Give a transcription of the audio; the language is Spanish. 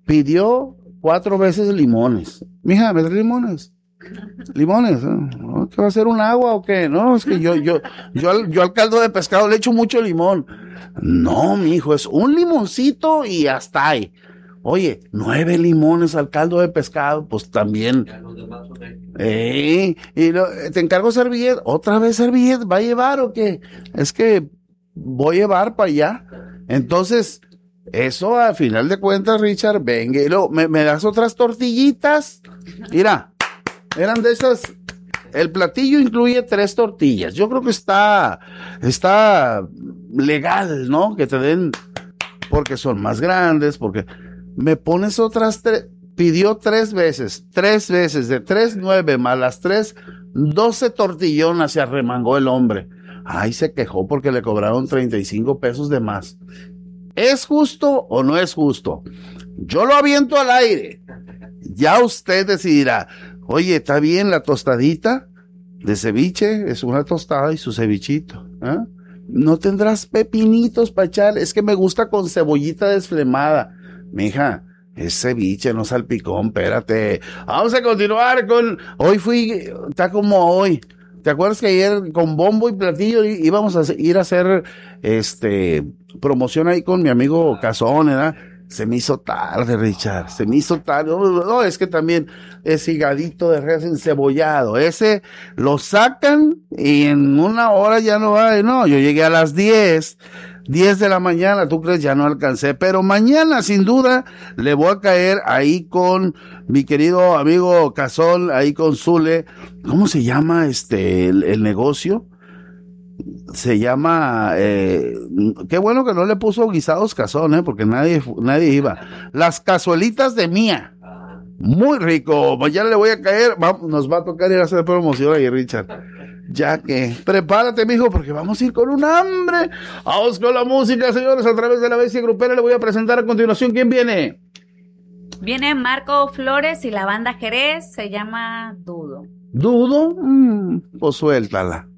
pidió 4 veces limones. Mija, ¿me traes limones? Limones, ¿no? ¿Qué va a ser un agua o qué? No, es que yo al caldo de pescado le echo mucho limón. No, mi hijo, es un limoncito y hasta ahí. Oye, 9 limones al caldo de pescado, pues también. Te encargo servilleta, otra vez servilleta, ¿va a llevar o qué? Es que voy a llevar para allá. Entonces, eso a final de cuentas, Richard, venga, y luego, ¿me das otras tortillitas? Mira, eran de esas. El platillo incluye 3 tortillas. Yo creo que está legal, ¿no? Que te den, porque son más grandes, porque me pones otras 3. Pidió 3 veces, de 3, 9, más las 3, 12 tortillonas se arremangó el hombre. Ay, se quejó porque le cobraron 35 pesos de más. ¿Es justo o no es justo? Yo lo aviento al aire. Ya usted decidirá. Oye, ¿está bien la tostadita de ceviche? Es una tostada y su cevichito. ¿Eh? No tendrás pepinitos para echar. Es que me gusta con cebollita desflemada. Mija, es ceviche, no salpicón, espérate. Vamos a continuar con... Hoy está como hoy. ¿Te acuerdas que ayer con bombo y platillo íbamos a ir a hacer promoción ahí con mi amigo Cazón, ¿verdad? Se me hizo tarde, Richard, se me hizo tarde. No, es que también es higadito de res encebollado. Ese lo sacan y en una hora ya no va. No, yo llegué a las 10 de la mañana, ¿tú crees? Ya no alcancé. Pero mañana, sin duda, le voy a caer ahí con mi querido amigo Cazón, ahí con Zule. ¿Cómo se llama el negocio? Se llama, qué bueno que no le puso guisados Cazón, porque nadie iba. Las cazuelitas de Mía. Muy rico. Mañana le voy a caer. Nos va a tocar ir a hacer promoción ahí, Richard. Ya que, prepárate, mijo, porque vamos a ir con un hambre. Vamos con la música, señores, a través de la Bestia Grupera. Le voy a presentar a continuación quién viene. Viene Marco Flores y la banda Jerez, se llama Dudo. ¿Dudo? Pues suéltala.